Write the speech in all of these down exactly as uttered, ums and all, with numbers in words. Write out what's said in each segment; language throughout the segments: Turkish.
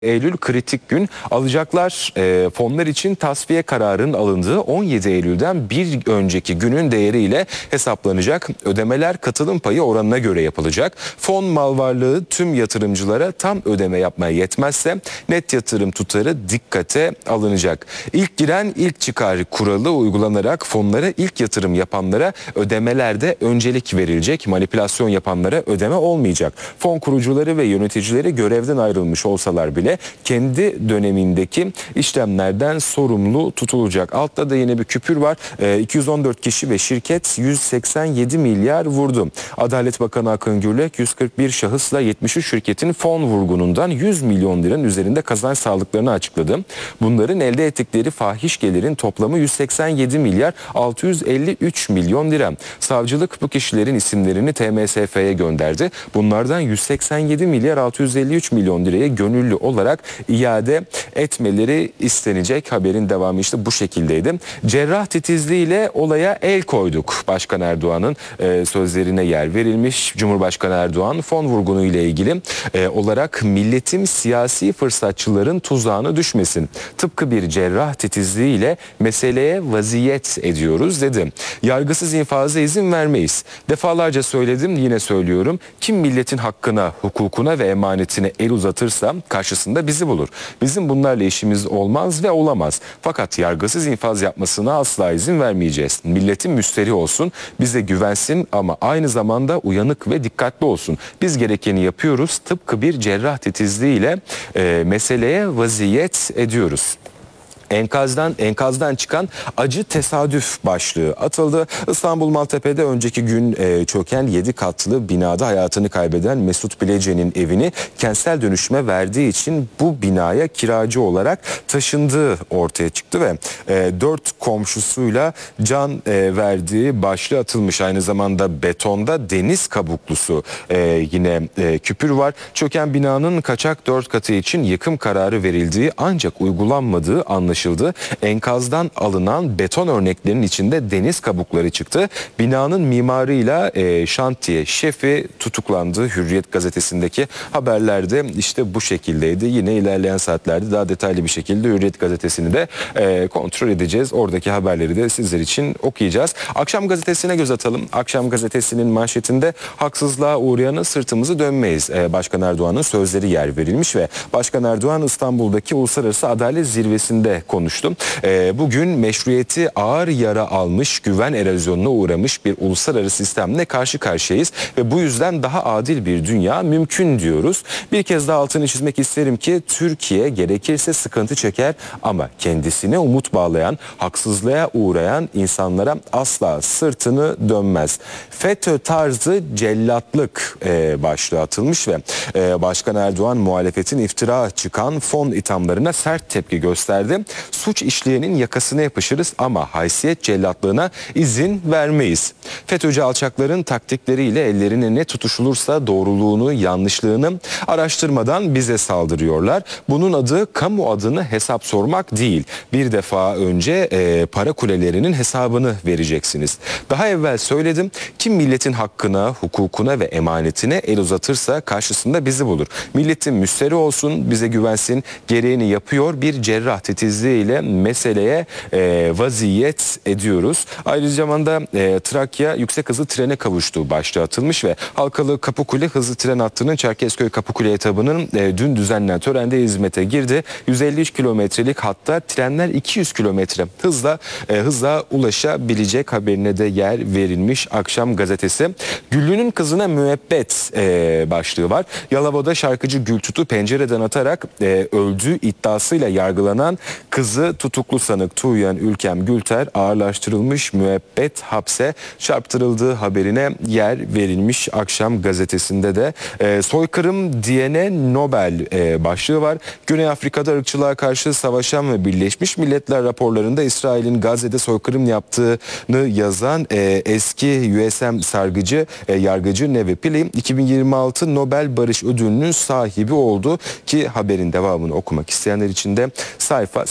Eylül kritik gün. Alacaklar e, fonlar için tasfiye kararının alındığı on yedi Eylül'den bir önceki günün değeriyle hesaplanacak. Ödemeler katılım payı oranına göre yapılacak. Fon mal varlığı tüm yatırımcılara tam ödeme yapmaya yetmezse net yatırım tutarı dikkate alınacak. İlk giren ilk çıkar kuralı uygulanarak fonlara ilk yatırım yapanlara ödemelerde öncelik verilecek. Manipülasyon yapanlara ödeme olmayacak. Fon kurucuları ve yöneticileri görevden ayrılmış olsalar bile kendi dönemindeki işlemlerden sorumlu tutulacak. Altta da yine bir küpür var. E, iki yüz on dört kişi ve şirket yüz seksen yedi milyar vurdu. Adalet Bakanı Akın Gürlek yüz kırk bir şahısla yetmiş üç şirketin fon vurgunundan yüz milyon liranın üzerinde kazanç sağladıklarını açıkladı. Bunların elde ettikleri fahiş gelirin toplamı yüz seksen yedi milyar altı yüz elli üç milyon lira. Savcılık bu kişilerin isimlerini T M S F'ye gönderdi. Bunlardan yüz seksen yedi milyar altı yüz elli üç milyon liraya gönüllü olarak iade etmeleri istenecek. Haberin devamı işte bu şekildeydi. Cerrah titizliğiyle olaya el koyduk. Başkan Erdoğan'ın e, sözlerine yer verilmiş. Cumhurbaşkanı Erdoğan fon vurgunu ile ilgili e, olarak milletim siyasi fırsatçıların tuzağına düşmesin. Tıpkı bir cerrah titizliğiyle meseleye vaziyet ediyoruz dedi. Yargısız infaza izin vermeyiz. Defalarca söyledim, yine söylüyorum. Kim milletin hakkına, hukukuna ve emanetine el uzatırsa karşısında bizi bulur. Bizim bunlarla işimiz olmaz ve olamaz. Fakat yargısız infaz yapmasına asla izin vermeyeceğiz. Milletin müşteri olsun, bize güvensin ama aynı zamanda uyanık ve dikkatli olsun. Biz gerekeni yapıyoruz. Tıpkı bir cerrah titizliğiyle e, meseleye vaziyet ediyoruz. Enkazdan enkazdan çıkan acı tesadüf başlığı atıldı. İstanbul Maltepe'de önceki gün e, çöken yedi katlı binada hayatını kaybeden Mesut Bilece'nin evini kentsel dönüşüme verdiği için bu binaya kiracı olarak taşındığı ortaya çıktı ve e, dört komşusuyla can e, verdiği başlığı atılmış. Aynı zamanda betonda deniz kabuklusu e, yine e, küpür var. Çöken binanın kaçak dört katı için yıkım kararı verildiği ancak uygulanmadığı anlaşıldı. Enkazdan alınan beton örneklerinin içinde deniz kabukları çıktı. Binanın mimarıyla e, şantiye şefi tutuklandı. Hürriyet gazetesindeki haberlerde işte bu şekildeydi. Yine ilerleyen saatlerde daha detaylı bir şekilde Hürriyet gazetesini de e, kontrol edeceğiz. Oradaki haberleri de sizler için okuyacağız. Akşam gazetesine göz atalım. Akşam gazetesinin manşetinde haksızlığa uğrayana sırtımızı dönmeyiz. E, Başkan Erdoğan'ın sözleri yer verilmiş ve Başkan Erdoğan İstanbul'daki Uluslararası Adalet Zirvesi'nde konuştum. E, bugün meşruiyeti ağır yara almış, güven erozyonuna uğramış bir uluslararası sistemle karşı karşıyayız ve bu yüzden daha adil bir dünya mümkün diyoruz. Bir kez daha altını çizmek isterim ki Türkiye gerekirse sıkıntı çeker ama kendisine umut bağlayan, haksızlığa uğrayan insanlara asla sırtını dönmez. FETÖ tarzı cellatlık e, başlığı atılmış ve e, Başkan Erdoğan muhalefetin iftira çıkan fon ithamlarına sert tepki gösterdi. Suç işleyenin yakasına yapışırız ama haysiyet cellatlığına izin vermeyiz. FETÖ'cü alçakların taktikleriyle ellerine ne tutuşulursa doğruluğunu, yanlışlığını araştırmadan bize saldırıyorlar. Bunun adı kamu adına hesap sormak değil. Bir defa önce e, para kulelerinin hesabını vereceksiniz. Daha evvel söyledim. Kim milletin hakkına, hukukuna ve emanetine el uzatırsa karşısında bizi bulur. Milletin müşteri olsun, bize güvensin, gereğini yapıyor, bir cerrah titizliğiyle meseleye e, vaziyet ediyoruz. Ayrıca zamanda e, Trakya yüksek hızlı trene kavuştuğu başlığı atılmış ve Halkalı Kapıkule hızlı tren hattının Çerkezköy Kapıkule etabının e, dün düzenlenen törende hizmete girdi. yüz elli üç kilometrelik hatta trenler iki yüz kilometre hızla e, hızla ulaşabilecek haberine de yer verilmiş Akşam gazetesi. Güllü'nün kızına müebbet e, başlığı var. Yalova'da şarkıcı Gültut'u pencereden atarak e, öldüğü iddiasıyla yargılanan kızı tutuklu sanık Tuğyan Ülkem Gülter ağırlaştırılmış müebbet hapse çarptırıldığı haberine yer verilmiş Akşam gazetesinde de. E, soykırım diyene Nobel e, başlığı var. Güney Afrika'da ırkçılığa karşı savaşan ve Birleşmiş Milletler raporlarında İsrail'in Gazze'de soykırım yaptığını yazan e, eski U S M sargıcı, e, yargıcı Nevi Pillay iki bin yirmi altı Nobel Barış Ödülü'nün sahibi oldu ki haberin devamını okumak isteyenler için de sayfa sekiz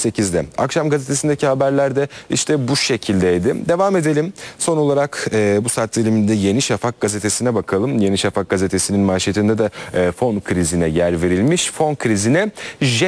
sekizde. Akşam gazetesindeki haberlerde işte bu şekildeydi. Devam edelim. Son olarak e, bu saat diliminde Yeni Şafak gazetesine bakalım. Yeni Şafak gazetesinin manşetinde de e, fon krizine yer verilmiş. Fon krizine J